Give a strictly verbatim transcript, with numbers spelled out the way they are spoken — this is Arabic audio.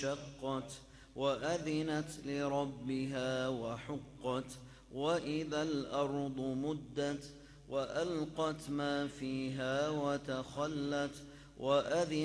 انشقت وأذنت لربها وحقت وإذا الأرض مدت وألقت ما فيها وتخلت وأذنت